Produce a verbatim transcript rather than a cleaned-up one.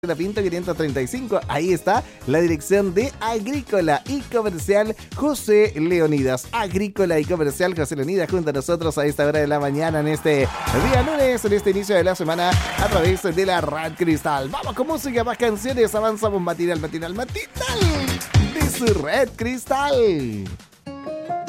La Pinto quinientos treinta y cinco, ahí está la dirección de Agrícola y Comercial José Leonidas. Agrícola y Comercial José Leonidas junto a nosotros a esta hora de la mañana en este día lunes, en este inicio de la semana a través de la Red Cristal. Vamos con música, más canciones, avanzamos matinal, matinal, matinal de su Red Cristal.